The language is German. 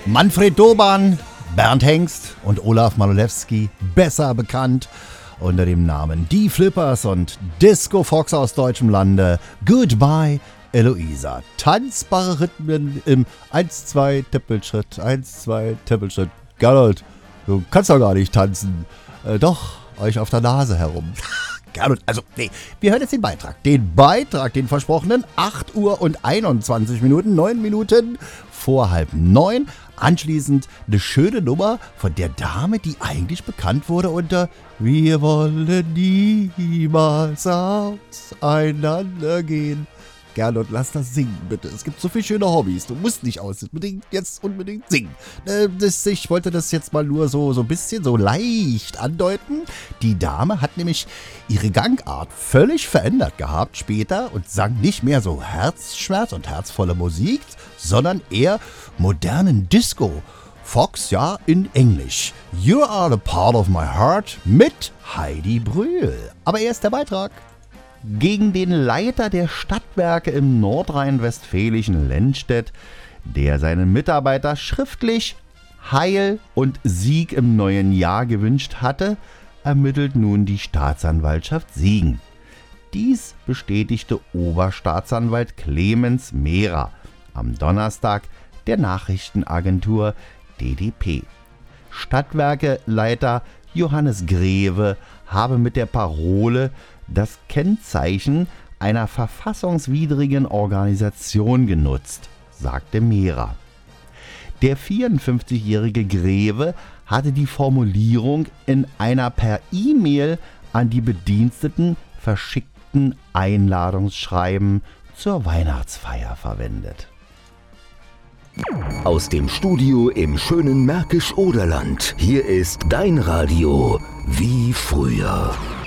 Manfred Doban, Bernd Hengst und Olaf Malolewski, besser bekannt unter dem Namen Die Flippers und Disco Fox aus deutschem Lande. Goodbye, Eloisa. Tanzbare Rhythmen im 1-2 Tippelschritt, 1-2 Tippelschritt. Gerald, du kannst doch gar nicht tanzen. Doch, euch auf der Nase herum. Gerald, also, nee, wir hören jetzt den Beitrag. Den versprochenen 8 Uhr und 21 Minuten, 9 Minuten vor 8:30. Anschließend eine schöne Nummer von der Dame, die eigentlich bekannt wurde unter Wir wollen niemals auseinandergehen. Gerne, und lass das singen, bitte. Es gibt so viele schöne Hobbys. Du musst nicht unbedingt singen. Ich wollte das jetzt mal nur so ein bisschen so leicht andeuten. Die Dame hat nämlich ihre Gangart völlig verändert gehabt später und sang nicht mehr so Herzschmerz und herzvolle Musik, sondern eher modernen Disco. Fox, ja, in Englisch. You are a part of my heart mit Heidi Brühl. Aber erst der Beitrag. Gegen den Leiter der Stadtwerke im nordrhein-westfälischen Lennstedt, der seinen Mitarbeiter schriftlich Heil und Sieg im neuen Jahr gewünscht hatte, ermittelt nun die Staatsanwaltschaft Siegen. Dies bestätigte Oberstaatsanwalt Clemens Mehrer am Donnerstag der Nachrichtenagentur DDP. Stadtwerkeleiter Johannes Greve habe mit der Parole das Kennzeichen einer verfassungswidrigen Organisation genutzt, sagte Mehrer. Der 54-jährige Greve hatte die Formulierung in einer per E-Mail an die Bediensteten verschickten Einladungsschreiben zur Weihnachtsfeier verwendet. Aus dem Studio im schönen Märkisch-Oderland. Hier ist dein Radio wie früher.